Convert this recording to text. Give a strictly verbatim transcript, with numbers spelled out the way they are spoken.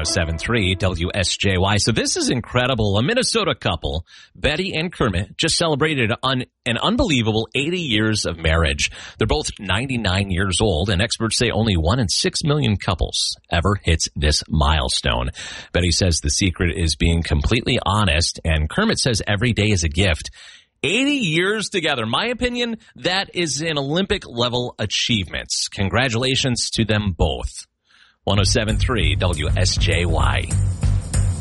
oh seven point three W S J Y. So this is incredible. A Minnesota couple, Betty and Kermit, just celebrated un- an unbelievable eighty years of marriage. They're both ninety-nine years old, and experts say only one in six million couples ever hits this milestone. Betty says the secret is being completely honest, and Kermit says every day is a gift. eighty years together. My opinion, that is an Olympic-level achievement. Congratulations to them both. one oh seven point three W S J Y.